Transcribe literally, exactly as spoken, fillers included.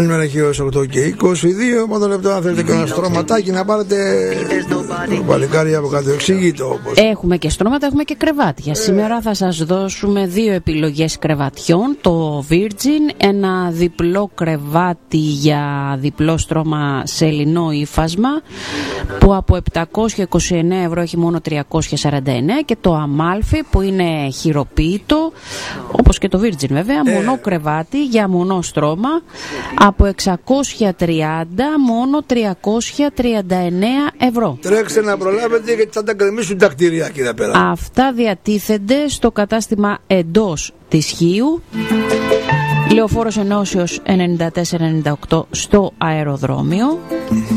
Καλημέρα και ως οκτώ και είκοσι δύο. Μόνο λεπτό, αν θέλετε και ένα στρώματάκι να πάρετε. Το παλικάρι από κάτω εξήγητο όπως. Έχουμε και στρώματα, έχουμε και κρεβάτια. Σήμερα θα σας δώσουμε δύο επιλογές κρεβατιών. Το Virgin, ένα διπλό κρεβάτι για διπλό στρώμα σε λινό ύφασμα, που από επτακόσια είκοσι εννέα ευρώ έχει μόνο τριακόσια σαράντα εννέα. Και το Amalfi, που είναι χειροποίητο, όπως και το Virgin βέβαια, ε. μονό κρεβάτι για μονό στρώμα, από εξακόσια τριάντα μόνο τριακόσια τριάντα εννέα ευρώ. Τρέξτε να προλάβετε, γιατί θα τα γκρεμίσουν τα κτίρια εκεί εδώ πέρα. Αυτά διατίθενται στο κατάστημα εντός της Χίου, Λεωφόρος Ενώσεως ενενήντα τέσσερα ενενήντα οκτώ, στο αεροδρόμιο.